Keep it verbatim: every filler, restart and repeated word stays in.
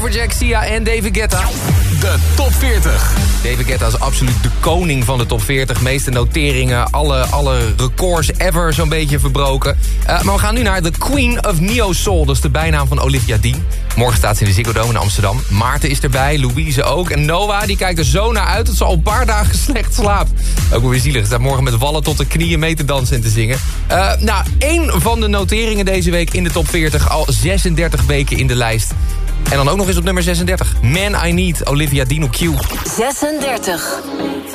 Afrojack, Sia en David Guetta. De top veertig. David Guetta is absoluut de koning van de top veertig. Meeste noteringen, alle, alle records ever zo'n beetje verbroken. Uh, maar we gaan nu naar The Queen of Neo Soul. Dat is de bijnaam van Olivia Dean. Morgen staat ze in de Ziggo Dome in Amsterdam. Maarten is erbij, Louise ook. En Noah die kijkt er zo naar uit dat ze al een paar dagen slecht slaapt. Ook wel weer zielig. Ze staat morgen met wallen tot de knieën mee te dansen en te zingen. Uh, nou, één van de noteringen deze week in de top veertig. Al zesendertig weken in de lijst. En dan ook nog eens op nummer zesendertig. Man I Need, Olivia Dean op Q. zesendertig.